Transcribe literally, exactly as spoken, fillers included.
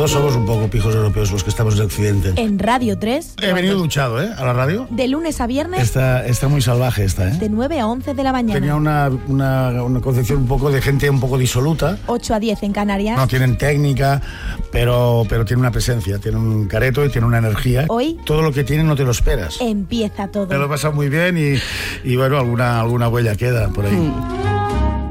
Todos somos un poco pijos europeos los que estamos en Occidente. En Radio tres. He venido duchado, ¿eh? A la radio. De lunes a viernes. Está, está muy salvaje esta, ¿eh? De nueve a once de la mañana. Tenía una, una, una concepción un poco de gente un poco disoluta. ocho a diez en Canarias. No tienen técnica, pero, pero tiene una presencia, tiene un careto y tiene una energía. Hoy. Todo lo que tienen no te lo esperas. Empieza todo. Me lo he pasado muy bien y, y bueno, alguna, alguna huella queda por ahí. Mm.